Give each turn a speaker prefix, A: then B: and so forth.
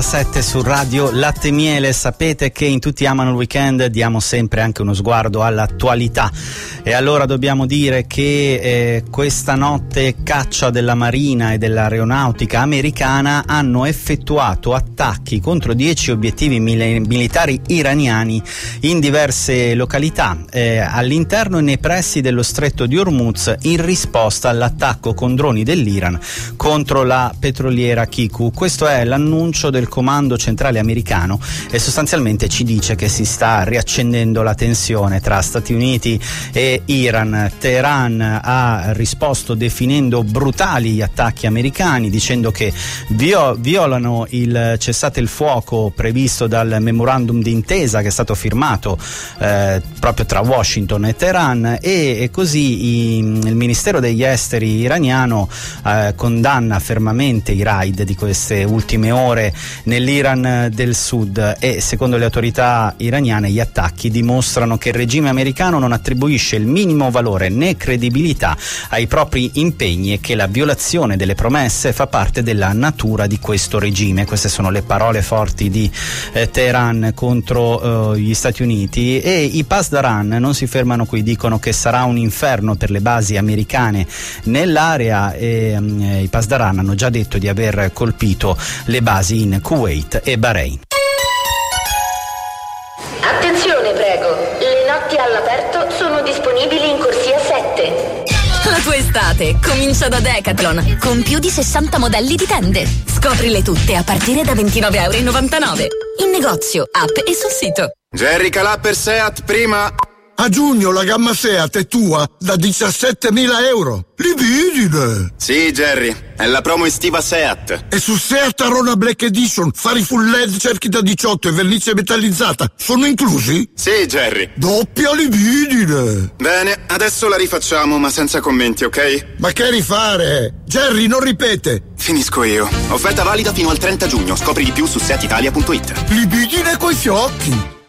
A: 9:47 su Radio Latte e Miele. Sapete che in Tutti amano il weekend diamo sempre anche uno sguardo all'attualità, e allora dobbiamo dire che questa notte caccia della Marina e dell'Aeronautica americana hanno effettuato attacchi contro 10 obiettivi militari iraniani in diverse località all'interno e nei pressi dello stretto di Hormuz, in risposta all'attacco con droni dell'Iran contro la petroliera Kiku. Questo è l'annuncio del comando centrale americano e sostanzialmente ci dice che si sta riaccendendo la tensione tra Stati Uniti e Iran. Teheran ha risposto definendo brutali gli attacchi americani, dicendo che violano il cessate il fuoco previsto dal memorandum d'intesa che è stato firmato proprio tra Washington e Teheran, e così il Ministero degli Esteri iraniano condanna fermamente i raid di queste ultime ore nell'Iran del Sud, e secondo le autorità iraniane gli attacchi dimostrano che il regime americano non attribuisce il minimo valore né credibilità ai propri impegni e che la violazione delle promesse fa parte della natura di questo regime. Queste sono le parole forti di Teheran contro gli Stati Uniti, e i Pasdaran non si fermano qui, dicono che sarà un inferno per le basi americane nell'area, e i Pasdaran hanno già detto di aver colpito le basi in Kuwait e Bahrain.
B: Attenzione, prego, le notti all'aperto sono disponibili in corsia 7.
C: La tua estate comincia da Decathlon, con più di 60 modelli di tende. Scoprile tutte a partire da €29,99. In negozio, app e sul sito.
D: Jerry Calà per Seat prima.
E: A giugno la gamma Seat è tua da €17.000. Libidine!
D: Sì, Jerry, è la promo estiva Seat.
E: E su Seat Arona Black Edition, fari full LED, cerchi da 18 e vernice metallizzata sono inclusi?
D: Sì, Jerry.
E: Doppia libidine!
D: Bene, adesso la rifacciamo, ma senza commenti, ok?
E: Ma che rifare? Jerry, non ripete!
D: Finisco io. Offerta valida fino al 30 giugno. Scopri di più su seatitalia.it.
E: Libidine coi fiocchi!